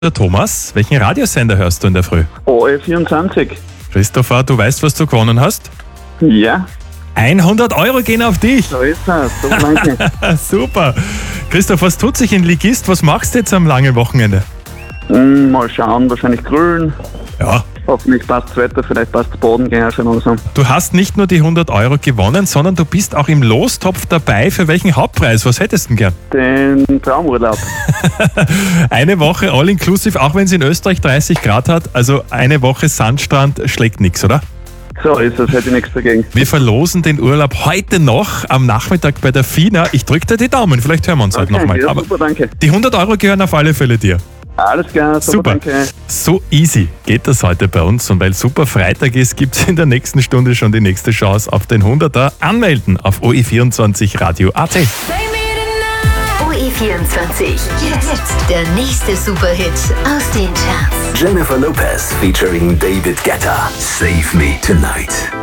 Der Thomas, welchen Radiosender hörst du in der Früh? OE24. Christopher, du weißt, was du gewonnen hast? Ja, 100 Euro gehen auf dich. so ist das. So, danke. Super. Christoph, was tut sich in Ligist? Was machst du jetzt am langen Wochenende? Mal schauen, wahrscheinlich grün. Ja, Hoffentlich passt das Wetter, vielleicht passt der Boden gehen auch schon langsam. du hast nicht nur die 100 Euro gewonnen, sondern du bist auch im Lostopf dabei. Für welchen Hauptpreis? Was hättest du denn gern? Den Traumurlaub. Eine Woche all-inclusive, auch wenn es in Österreich 30 Grad hat. Also eine Woche Sandstrand schlägt nichts, oder? So ist es, hätte ich nichts dagegen. Wir verlosen den Urlaub heute noch am Nachmittag bei der FINA. Ich drücke dir die Daumen, vielleicht hören wir uns heute nochmal. Ja, Aber super, danke. die 100 Euro gehören auf alle Fälle dir. Alles klar, super, danke. So easy geht das heute bei uns. Und weil Super Freitag ist, gibt es in der nächsten Stunde schon die nächste Chance auf den 100er. Anmelden auf OE24radio.at. OE24. Jetzt der nächste Superhit aus den Charts. Jennifer Lopez featuring David Guetta. Save Me Tonight.